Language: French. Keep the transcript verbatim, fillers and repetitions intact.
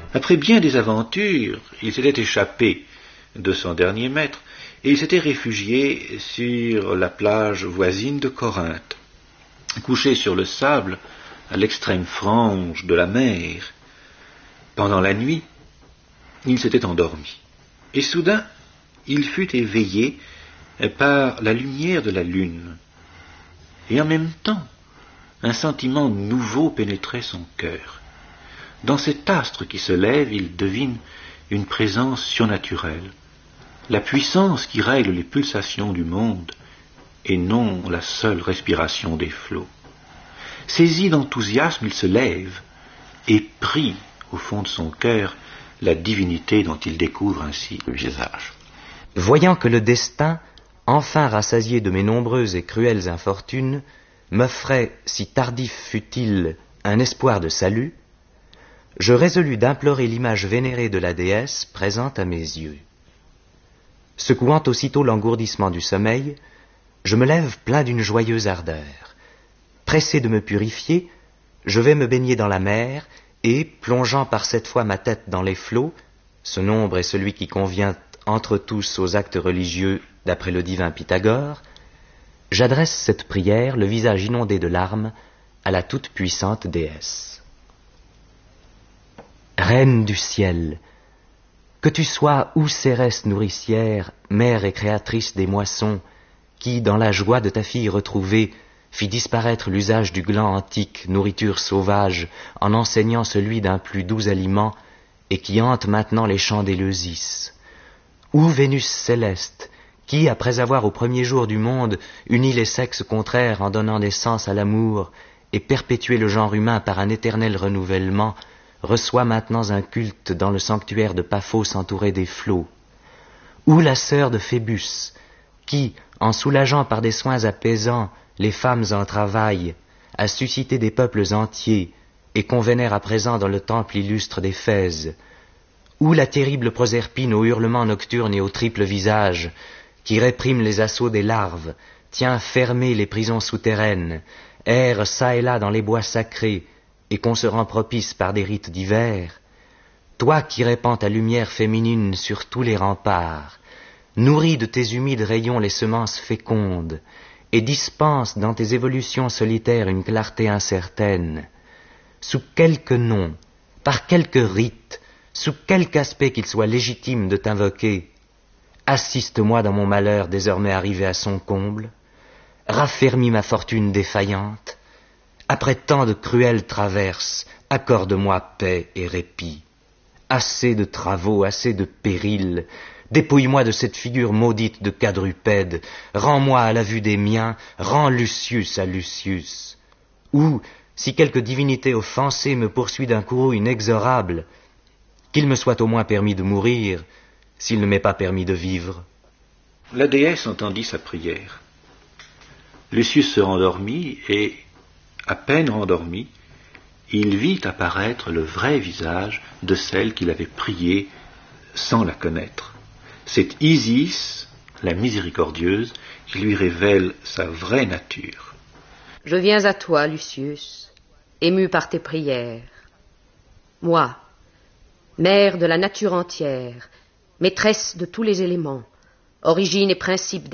Après bien des aventures, il s'était échappé de son dernier maître et il s'était réfugié sur la plage voisine de Corinthe. Couché sur le sable, à l'extrême frange de la mer, pendant la nuit, il s'était endormi. Et soudain, il fut éveillé par la lumière de la lune. Et en même temps, un sentiment nouveau pénétrait son cœur. Dans cet astre qui se lève, il devine une présence surnaturelle, la puissance qui règle les pulsations du monde, et non la seule respiration des flots. Saisi d'enthousiasme, il se lève et prie au fond de son cœur la divinité dont il découvre ainsi le visage. Voyant que le destin, enfin rassasié de mes nombreuses et cruelles infortunes, m'offrait, si tardif fut-il, un espoir de salut, je résolus d'implorer l'image vénérée de la déesse présente à mes yeux. Secouant aussitôt l'engourdissement du sommeil, je me lève plein d'une joyeuse ardeur. Pressé de me purifier, je vais me baigner dans la mer et, plongeant par cette fois ma tête dans les flots, ce nombre est celui qui convient entre tous aux actes religieux d'après le divin Pythagore, j'adresse cette prière, le visage inondé de larmes, à la toute-puissante déesse. Reine du ciel, que tu sois ou Cérès nourricière, mère et créatrice des moissons, qui, dans la joie de ta fille retrouvée, fit disparaître l'usage du gland antique, nourriture sauvage, en enseignant celui d'un plus doux aliment, et qui hante maintenant les champs d'Éleusis. Ou Vénus céleste, qui, après avoir au premier jour du monde uni les sexes contraires en donnant naissance à l'amour, et perpétué le genre humain par un éternel renouvellement, reçoit maintenant un culte dans le sanctuaire de Paphos entouré des flots. Ou la sœur de Phébus, qui, en soulageant par des soins apaisants les femmes en travail, a suscité des peuples entiers, et qu'on vénère à présent dans le temple illustre d'Éphèse. Ou la terrible Proserpine aux hurlements nocturnes et au triple visage, qui réprime les assauts des larves, tient fermées les prisons souterraines, erre çà et là dans les bois sacrés, et qu'on se rend propice par des rites divers, toi qui répands ta lumière féminine sur tous les remparts, nourris de tes humides rayons les semences fécondes, et dispense dans tes évolutions solitaires une clarté incertaine, sous quelque nom, par quelque rite, sous quelque aspect qu'il soit légitime de t'invoquer, assiste-moi dans mon malheur désormais arrivé à son comble, raffermis ma fortune défaillante, après tant de cruelles traverses, accorde-moi paix et répit. Assez de travaux, assez de périls, dépouille-moi de cette figure maudite de quadrupède, rends-moi à la vue des miens, rends Lucius à Lucius. Ou, si quelque divinité offensée me poursuit d'un courroux inexorable, qu'il me soit au moins permis de mourir, s'il ne m'est pas permis de vivre. La déesse entendit sa prière. Lucius se rendormit et, à peine rendormi, il vit apparaître le vrai visage de celle qu'il avait priée sans la connaître. C'est Isis, la miséricordieuse, qui lui révèle sa vraie nature. Je viens à toi, Lucius, ému par tes prières. Moi, mère de la nature entière, maîtresse de tous les éléments, origine et principe